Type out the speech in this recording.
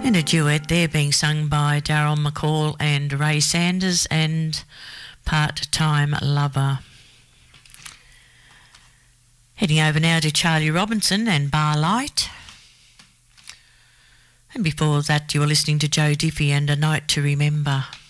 And a duet there being sung by Daryl McCall and Ray Sanders, and Part-Time Lover. Heading over now to Charlie Robinson and Bar Light. And before that you were listening to Joe Diffie and A Night to Remember.